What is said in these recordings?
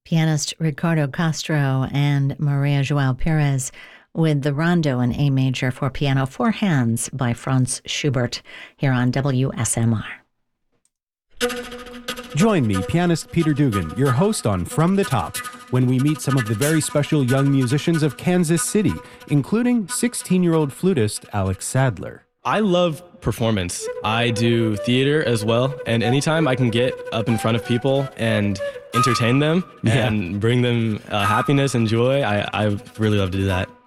Pianist Ricardo Castro and Maria Joao Perez with the Rondo in A major for piano, four hands by Franz Schubert here on WSMR. Join me, pianist Peter Dugan, your host on From the Top, when we meet some of the very special young musicians of Kansas City, including 16-year-old flutist Alex Sadler. I love performance. I do theater as well, and anytime I can get up in front of people and entertain them and bring them happiness and joy, I really love to do that.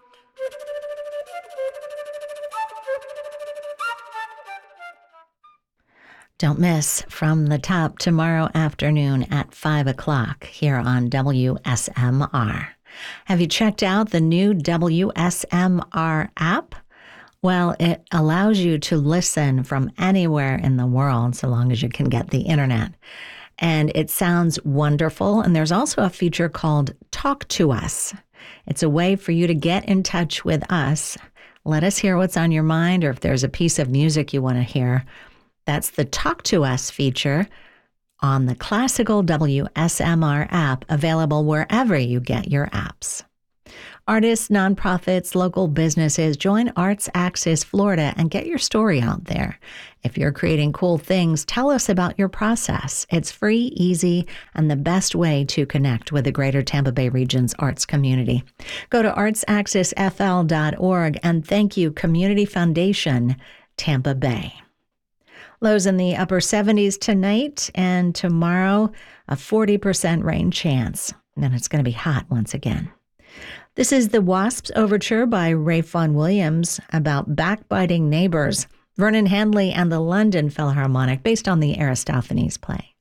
Don't miss From the Top tomorrow afternoon at 5 o'clock here on WSMR. Have you checked out the new WSMR app? Well, it allows you to listen from anywhere in the world, so long as you can get the internet. And it sounds wonderful. And there's also a feature called Talk to Us. It's a way for you to get in touch with us. Let us hear what's on your mind, or if there's a piece of music you want to hear. That's the Talk to Us feature on the classical WSMR app, available wherever you get your apps. Artists, nonprofits, local businesses, join Arts Axis Florida and get your story out there. If you're creating cool things, tell us about your process. It's free, easy, and the best way to connect with the greater Tampa Bay region's arts community. Go to artsaccessfl.org and thank you, Community Foundation, Tampa Bay. Lows in the upper 70s tonight, and tomorrow a 40% rain chance. And then it's going to be hot once again. This is the Wasps Overture by Ralph Vaughan Williams about backbiting neighbors. Vernon Handley and the London Philharmonic, based on the Aristophanes play.